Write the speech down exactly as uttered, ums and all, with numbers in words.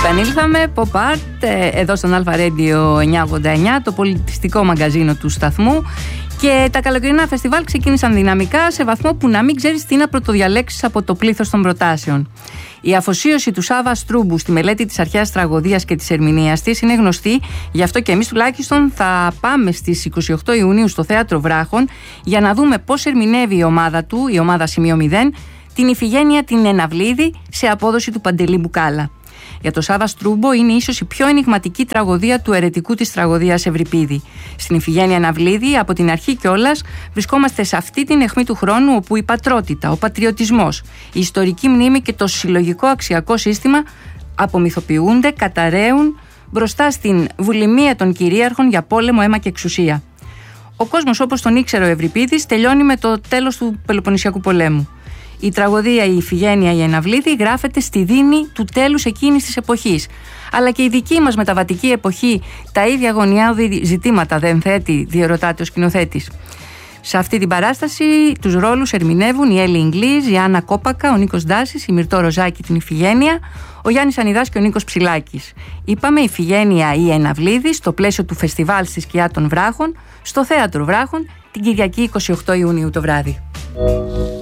Επανήλθαμε, Pop Art, εδώ στον Alpha Radio εννιακόσια ογδόντα εννιά, το πολιτιστικό μαγκαζίνο του σταθμού. Και τα καλοκαιρινά φεστιβάλ ξεκίνησαν δυναμικά σε βαθμό που να μην ξέρεις τι να πρωτοδιαλέξεις από το πλήθος των προτάσεων. Η αφοσίωση του Σάβα Στρούμπου στη μελέτη της αρχαίας τραγωδίας και της ερμηνείας της είναι γνωστή, γι' αυτό και εμείς τουλάχιστον θα πάμε στις είκοσι οκτώ Ιουνίου στο Θέατρο Βράχων για να δούμε πώς ερμηνεύει η ομάδα του, η ομάδα Σημείο μηδέν, την Ιφηγένεια την Εναυλίδη σε απόδοση του Παντελή Μπουκάλα. Για το Σάβα Στρούμπο είναι ίσως η πιο ενιγματική τραγωδία του αιρετικού της τραγωδίας Ευρυπίδη. Στην Ιφηγένεια Εναυλίδη, από την αρχή κιόλας, βρισκόμαστε σε αυτή την αιχμή του χρόνου όπου η πατρότητα, ο πατριωτισμός, η ιστορική μνήμη και το συλλογικό αξιακό σύστημα απομυθοποιούνται, καταραίουν μπροστά στην βουλημία των κυρίαρχων για πόλεμο, αίμα και εξουσία. Ο κόσμος, όπως τον ήξερε ο Ευρυπίδης, τελειώνει με το τέλος του Πελοποννησιακού πολέμου. Η τραγωδία η Ιφηγένεια η Εναυλίδη γράφεται στη δίνη του τέλους εκείνης της εποχής. Αλλά και η δική μας μεταβατική εποχή τα ίδια αγωνιώδη ζητήματα δεν θέτει, διερωτάται ο σκηνοθέτης. Σε αυτή την παράσταση τους ρόλους ερμηνεύουν η Έλλη Ιγκλής, η Άννα Κόπακα, ο Νίκος Ντάσης, η Μυρτώ Ροζάκη την Ιφηγένεια, ο Γιάννης Ανιδάς και ο Νίκος Ψηλάκης. Είπαμε Ιφηγένεια η Εναυλίδη στο πλαίσιο του φεστιβάλ στη Σκιά των Βράχων, στο Θέατρο Βράχων, την Κυριακή είκοσι οκτώ Ιουνίου το βράδυ.